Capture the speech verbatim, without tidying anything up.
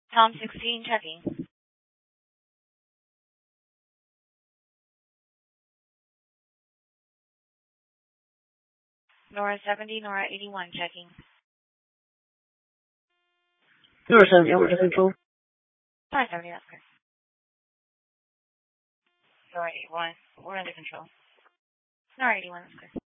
Tom sixteen, checking. Nora seventy, Nora eighty-one, checking. Nora seventy, under control. Nora seventy, that's good. Nora eighty-one, we're under control. Nora eighty-one, that's good.